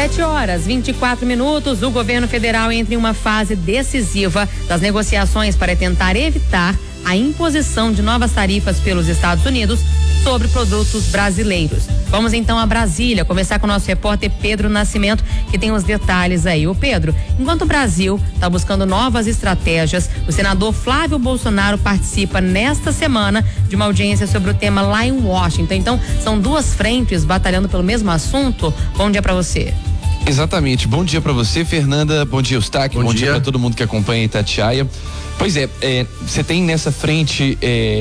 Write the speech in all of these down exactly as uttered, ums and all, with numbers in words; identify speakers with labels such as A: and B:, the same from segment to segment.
A: sete horas, vinte e quatro minutos, o governo federal entra em uma fase decisiva das negociações para tentar evitar a imposição de novas tarifas pelos Estados Unidos sobre produtos brasileiros. Vamos então a Brasília, conversar com o nosso repórter Pedro Nascimento, que tem os detalhes aí. Ô Pedro, enquanto o Brasil está buscando novas estratégias, o senador Flávio Bolsonaro participa nesta semana de uma audiência sobre o tema lá em Washington. Então, são duas frentes batalhando pelo mesmo assunto. Bom dia para você.
B: Exatamente, bom dia para você, Fernanda, bom dia Eustáquio, bom, bom dia, dia para todo mundo que acompanha Itatiaia. Pois é, você é, tem nessa frente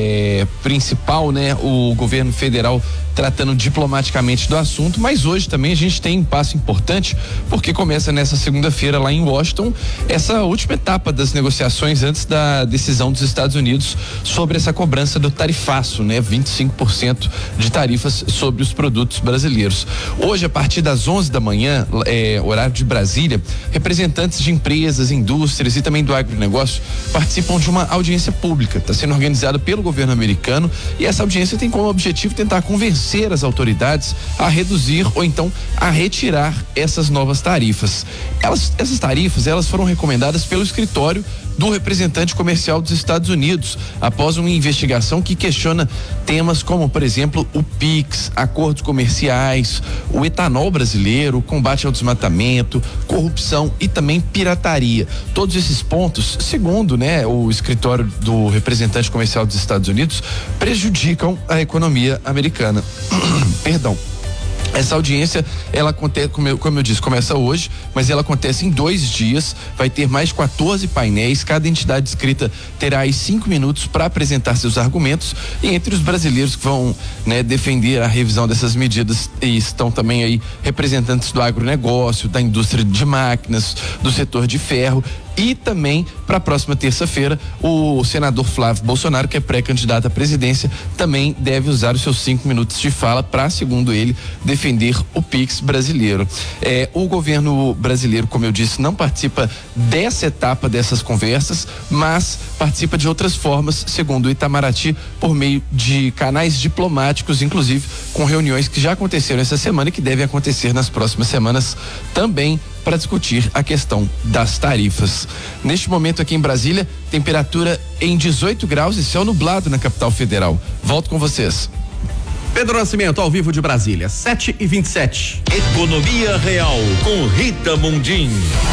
B: é, principal, né, o governo federal tratando diplomaticamente do assunto, mas hoje também a gente tem um passo importante, porque começa nessa segunda-feira lá em Washington essa última etapa das negociações antes da decisão dos Estados Unidos sobre essa cobrança do tarifaço, né, vinte e cinco por cento de tarifas sobre os produtos brasileiros. Hoje, a partir das onze da manhã, é, horário de Brasília, representantes de empresas, indústrias e também do agronegócio participam de uma audiência pública. Está sendo organizada pelo governo americano e essa audiência tem como objetivo tentar convencer as autoridades a reduzir ou então a retirar essas novas tarifas. Elas, essas tarifas, elas foram recomendadas pelo escritório do representante comercial dos Estados Unidos, após uma investigação que questiona temas como, por exemplo, o Pix, acordos comerciais, o etanol brasileiro, o combate ao desmatamento, corrupção e também pirataria. Todos esses pontos, segundo, né, o escritório do representante comercial dos Estados Unidos, prejudicam a economia americana. Perdão. Essa audiência, ela acontece, como eu, como eu disse, começa hoje, mas ela acontece em dois dias, vai ter mais quatorze painéis, cada entidade inscrita terá aí cinco minutos para apresentar seus argumentos, e entre os brasileiros que vão, né, defender a revisão dessas medidas estão também aí representantes do agronegócio, da indústria de máquinas, do setor de ferro. E também, para a próxima terça-feira, o senador Flávio Bolsonaro, que é pré-candidato à presidência, também deve usar os seus cinco minutos de fala para, segundo ele, defender o Pix brasileiro. É, o governo brasileiro, como eu disse, não participa dessa etapa dessas conversas, mas participa de outras formas, segundo o Itamaraty, por meio de canais diplomáticos, inclusive com reuniões que já aconteceram essa semana e que devem acontecer nas próximas semanas também, para discutir a questão das tarifas. Neste momento aqui em Brasília, temperatura em dezoito graus e céu nublado na capital federal. Volto com vocês.
C: Pedro Nascimento, ao vivo de Brasília, sete e vinte e sete.
D: Economia Real, com Rita Mundim.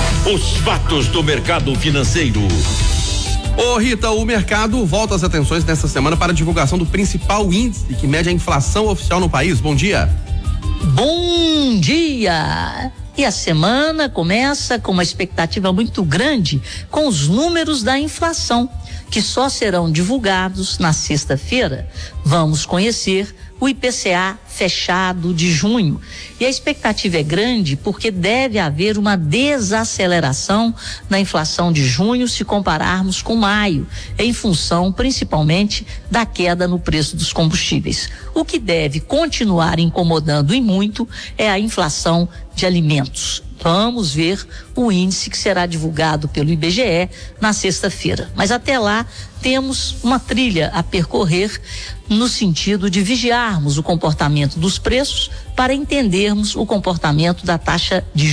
D: Os fatos do mercado financeiro.
C: Ô Rita, o mercado volta as atenções nessa semana para a divulgação do principal índice que mede a inflação oficial no país. Bom dia.
E: Bom dia. E a semana começa com uma expectativa muito grande com os números da inflação, que só serão divulgados na sexta-feira. Vamos conhecer o I P C A fechado de junho. E a expectativa é grande porque deve haver uma desaceleração na inflação de junho se compararmos com maio, em função principalmente da queda no preço dos combustíveis. O que deve continuar incomodando e muito é a inflação de alimentos. Vamos ver o índice que será divulgado pelo I B G E na sexta-feira. Mas até lá temos uma trilha a percorrer no sentido de vigiarmos o comportamento dos preços para entendermos o comportamento da taxa de